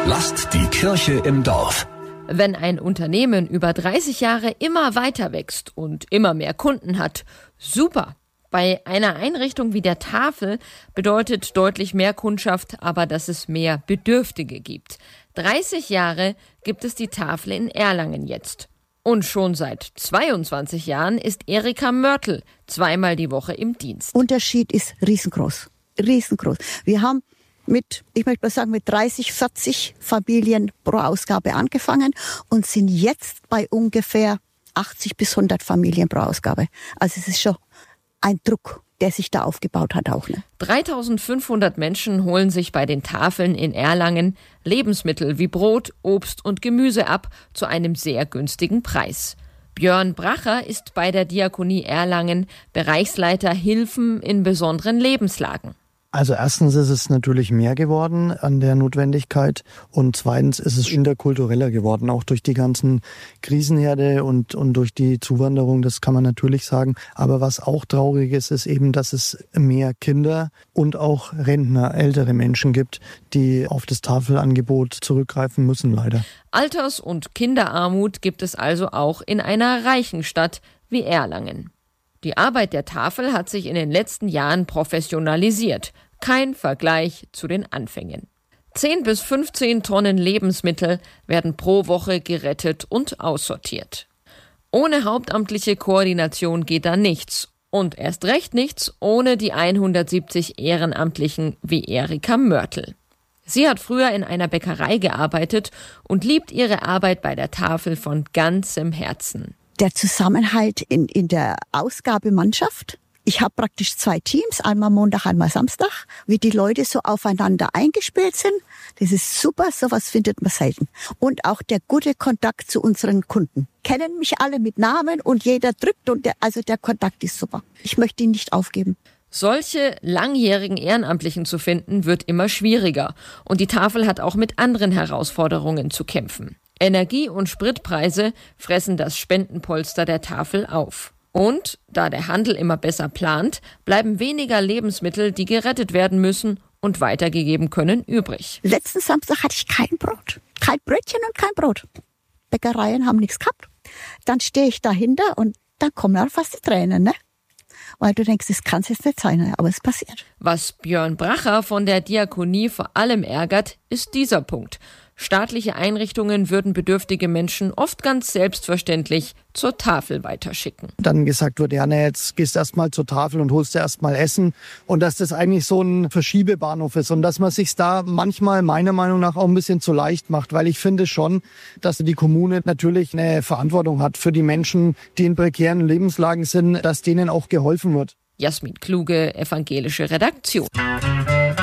Lasst die Kirche im Dorf. Wenn ein Unternehmen über 30 Jahre immer weiter wächst und immer mehr Kunden hat, super. Bei einer Einrichtung wie der Tafel bedeutet deutlich mehr Kundschaft aber, dass es mehr Bedürftige gibt. 30 Jahre gibt es die Tafel in Erlangen jetzt. Und schon seit 22 Jahren ist Erika Mörtel zweimal die Woche im Dienst. Unterschied ist riesengroß. Riesengroß. Wir haben mit 30, 40 Familien pro Ausgabe angefangen und sind jetzt bei ungefähr 80 bis 100 Familien pro Ausgabe. Also es ist schon ein Druck, der sich da aufgebaut hat auch. 3.500 Menschen holen sich bei den Tafeln in Erlangen Lebensmittel wie Brot, Obst und Gemüse ab zu einem sehr günstigen Preis. Björn Bracher ist bei der Diakonie Erlangen Bereichsleiter Hilfen in besonderen Lebenslagen. Also erstens ist es natürlich mehr geworden an der Notwendigkeit und zweitens ist es interkultureller geworden, auch durch die ganzen Krisenherde und durch die Zuwanderung, das kann man natürlich sagen. Aber was auch traurig ist, ist eben, dass es mehr Kinder und auch Rentner, ältere Menschen gibt, die auf das Tafelangebot zurückgreifen müssen, leider. Alters- und Kinderarmut gibt es also auch in einer reichen Stadt wie Erlangen. Die Arbeit der Tafel hat sich in den letzten Jahren professionalisiert. Kein Vergleich zu den Anfängen. 10 bis 15 Tonnen Lebensmittel werden pro Woche gerettet und aussortiert. Ohne hauptamtliche Koordination geht da nichts. Und erst recht nichts ohne die 170 Ehrenamtlichen wie Erika Mörtel. Sie hat früher in einer Bäckerei gearbeitet und liebt ihre Arbeit bei der Tafel von ganzem Herzen. Der Zusammenhalt in der Ausgabemannschaft. Ich habe praktisch 2 Teams, einmal Montag, einmal Samstag, wie die Leute so aufeinander eingespielt sind. Das ist super, sowas findet man selten. Und auch der gute Kontakt zu unseren Kunden. Kennen mich alle mit Namen und jeder drückt und der Kontakt ist super. Ich möchte ihn nicht aufgeben. Solche langjährigen Ehrenamtlichen zu finden, wird immer schwieriger. Und die Tafel hat auch mit anderen Herausforderungen zu kämpfen. Energie- und Spritpreise fressen das Spendenpolster der Tafel auf. Und da der Handel immer besser plant, bleiben weniger Lebensmittel, die gerettet werden müssen und weitergegeben können, übrig. Letzten Samstag hatte ich kein Brot. Kein Brötchen und kein Brot. Bäckereien haben nichts gehabt. Dann stehe ich dahinter und dann kommen auch fast die Tränen, ne? Weil du denkst, das kann es jetzt nicht sein, aber es passiert. Was Björn Bracher von der Diakonie vor allem ärgert, ist dieser Punkt. Staatliche Einrichtungen würden bedürftige Menschen oft ganz selbstverständlich zur Tafel weiterschicken. Dann gesagt wird, ja, jetzt gehst du erstmal zur Tafel und holst dir erstmal Essen. Und dass das eigentlich so ein Verschiebebahnhof ist und dass man sich da manchmal meiner Meinung nach auch ein bisschen zu leicht macht. Weil ich finde schon, dass die Kommune natürlich eine Verantwortung hat für die Menschen, die in prekären Lebenslagen sind, dass denen auch geholfen wird. Jasmin Kluge, evangelische Redaktion.